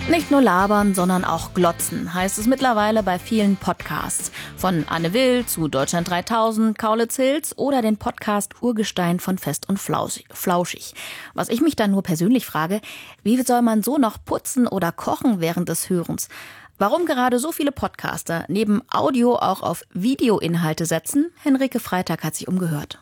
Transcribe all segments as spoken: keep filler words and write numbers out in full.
Nicht nur labern, sondern auch glotzen, heißt es mittlerweile bei vielen Podcasts. Von Anne Will zu Deutschland dreitausend, Kaulitz Hills oder den Podcast Urgestein von Fest und Flauschig. Was ich mich dann nur persönlich frage, wie soll man so noch putzen oder kochen während des Hörens? Warum gerade so viele Podcaster neben Audio auch auf Videoinhalte setzen? Henrike Freitag hat sich umgehört.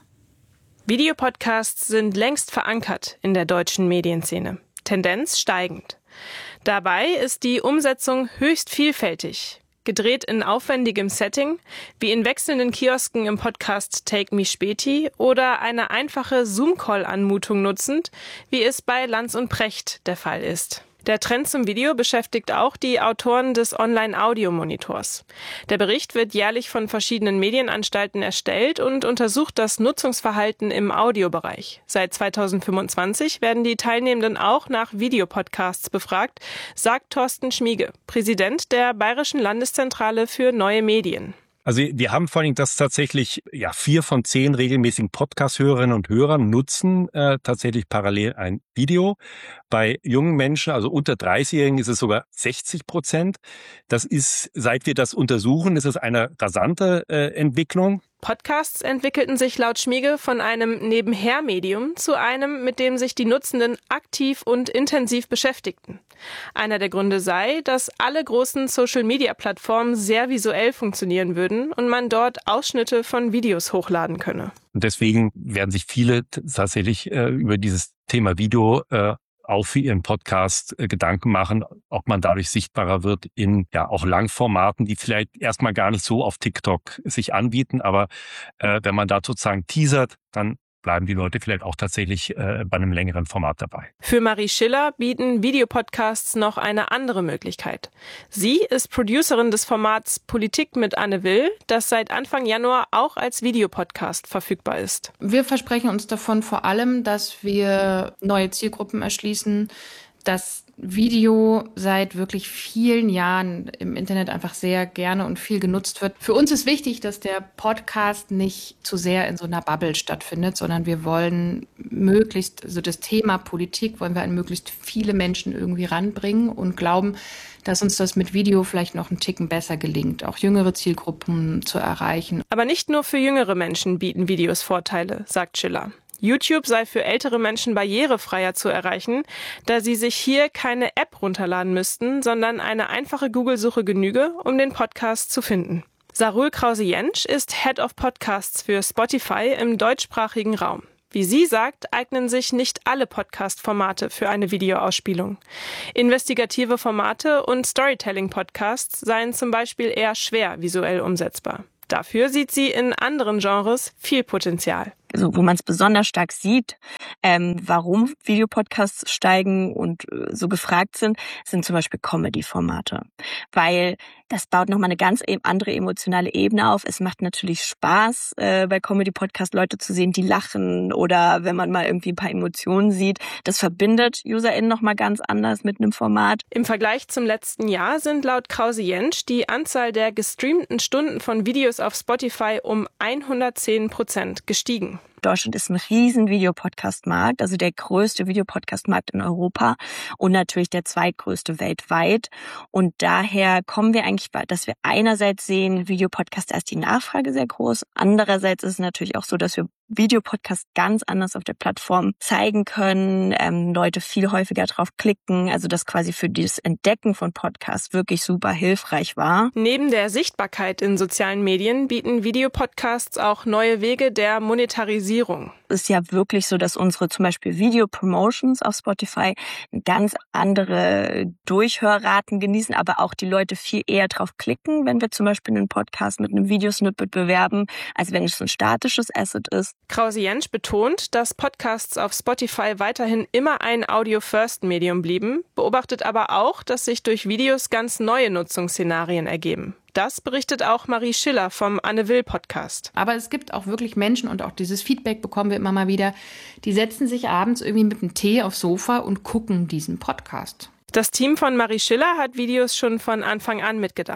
Videopodcasts sind längst verankert in der deutschen Medienszene. Tendenz steigend. Dabei ist die Umsetzung höchst vielfältig. Gedreht in aufwendigem Setting, wie in wechselnden Kiosken im Podcast Take Me Späti oder eine einfache Zoom-Call-Anmutung nutzend, wie es bei Lanz und Precht der Fall ist. Der Trend zum Video beschäftigt auch die Autoren des Online-Audio-Monitors. Der Bericht wird jährlich von verschiedenen Medienanstalten erstellt und untersucht das Nutzungsverhalten im Audiobereich. Seit zweitausendfünfundzwanzig werden die Teilnehmenden auch nach Videopodcasts befragt, sagt Thorsten Schmiege, Präsident der Bayerischen Landeszentrale für neue Medien. Also wir haben vor allem, dass tatsächlich ja vier von zehn regelmäßigen Podcast-Hörerinnen und Hörern nutzen äh, tatsächlich parallel ein Video. Bei jungen Menschen, also unter dreißigjährigen, ist es sogar sechzig Prozent. Das ist, seit wir das untersuchen, ist es eine rasante äh, Entwicklung. Podcasts entwickelten sich laut Schmiege von einem Nebenher-Medium zu einem, mit dem sich die Nutzenden aktiv und intensiv beschäftigten. Einer der Gründe sei, dass alle großen Social-Media-Plattformen sehr visuell funktionieren würden und man dort Ausschnitte von Videos hochladen könne. Und deswegen werden sich viele tatsächlich äh, über dieses Thema Video äh, auch für ihren Podcast äh, Gedanken machen, ob man dadurch sichtbarer wird in ja auch Langformaten, die vielleicht erstmal gar nicht so auf TikTok sich anbieten. Aber äh, wenn man da sozusagen teasert, dann bleiben die Leute vielleicht auch tatsächlich äh, bei einem längeren Format dabei. Für Marie Schiller bieten Videopodcasts noch eine andere Möglichkeit. Sie ist Producerin des Formats Politik mit Anne Will, das seit Anfang Januar auch als Videopodcast verfügbar ist. Wir versprechen uns davon vor allem, dass wir neue Zielgruppen erschließen, dass Video seit wirklich vielen Jahren im Internet einfach sehr gerne und viel genutzt wird. Für uns ist wichtig, dass der Podcast nicht zu sehr in so einer Bubble stattfindet, sondern wir wollen möglichst, also das Thema Politik wollen wir an möglichst viele Menschen irgendwie ranbringen und glauben, dass uns das mit Video vielleicht noch einen Ticken besser gelingt, auch jüngere Zielgruppen zu erreichen. Aber nicht nur für jüngere Menschen bieten Videos Vorteile, sagt Schiller. YouTube sei für ältere Menschen barrierefreier zu erreichen, da sie sich hier keine App runterladen müssten, sondern eine einfache Google-Suche genüge, um den Podcast zu finden. Sarul Krause-Jentsch ist Head of Podcasts für Spotify im deutschsprachigen Raum. Wie sie sagt, eignen sich nicht alle Podcast-Formate für eine Videoausspielung. Investigative Formate und Storytelling-Podcasts seien zum Beispiel eher schwer visuell umsetzbar. Dafür sieht sie in anderen Genres viel Potenzial. Also wo man es besonders stark sieht, ähm, warum Videopodcasts steigen und äh, so gefragt sind, sind zum Beispiel Comedy-Formate. Weil das baut nochmal eine ganz andere emotionale Ebene auf. Es macht natürlich Spaß, äh, bei Comedy-Podcasts Leute zu sehen, die lachen oder wenn man mal irgendwie ein paar Emotionen sieht. Das verbindet UserInnen nochmal ganz anders mit einem Format. Im Vergleich zum letzten Jahr sind laut Krause-Jentsch die Anzahl der gestreamten Stunden von Videos auf Spotify um hundertzehn Prozent gestiegen. Deutschland ist ein riesen Videopodcast-Markt, also der größte Videopodcast-Markt in Europa und natürlich der zweitgrößte weltweit. Und daher kommen wir eigentlich, dass wir einerseits sehen, Videopodcast, da ist die Nachfrage sehr groß. Andererseits ist es natürlich auch so, dass wir Videopodcast ganz anders auf der Plattform zeigen können, ähm, Leute viel häufiger drauf klicken, also das quasi für das Entdecken von Podcasts wirklich super hilfreich war. Neben der Sichtbarkeit in sozialen Medien bieten Videopodcasts auch neue Wege der Monetarisierung. Es ist ja wirklich so, dass unsere zum Beispiel Video-Promotions auf Spotify ganz andere Durchhörraten genießen, aber auch die Leute viel eher drauf klicken, wenn wir zum Beispiel einen Podcast mit einem Videosnippet bewerben, als wenn es ein statisches Asset ist. Krause-Jentsch betont, dass Podcasts auf Spotify weiterhin immer ein Audio-First-Medium blieben, beobachtet aber auch, dass sich durch Videos ganz neue Nutzungsszenarien ergeben. Das berichtet auch Marie Schiller vom Anne Will Podcast. Aber es gibt auch wirklich Menschen, und auch dieses Feedback bekommen wir immer mal wieder, die setzen sich abends irgendwie mit einem Tee aufs Sofa und gucken diesen Podcast. Das Team von Marie Schiller hat Videos schon von Anfang an mitgedacht.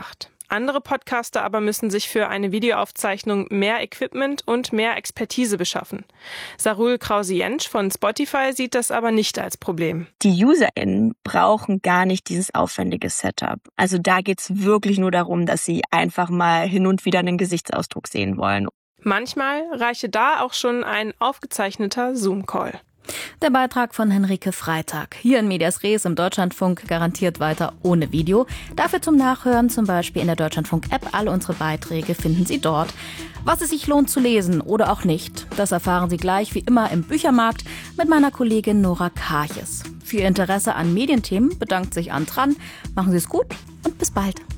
Andere Podcaster aber müssen sich für eine Videoaufzeichnung mehr Equipment und mehr Expertise beschaffen. Sarul Krause-Jentsch von Spotify sieht das aber nicht als Problem. Die UserInnen brauchen gar nicht dieses aufwendige Setup. Also da geht's wirklich nur darum, dass sie einfach mal hin und wieder einen Gesichtsausdruck sehen wollen. Manchmal reiche da auch schon ein aufgezeichneter Zoom-Call. Der Beitrag von Henrike Freitag. Hier in Medias Res im Deutschlandfunk garantiert weiter ohne Video. Dafür zum Nachhören zum Beispiel in der Deutschlandfunk-App. Alle unsere Beiträge finden Sie dort. Was es sich lohnt zu lesen oder auch nicht, das erfahren Sie gleich wie immer im Büchermarkt mit meiner Kollegin Nora Karches. Für Ihr Interesse an Medienthemen bedankt sich Antran. Machen Sie es gut und bis bald.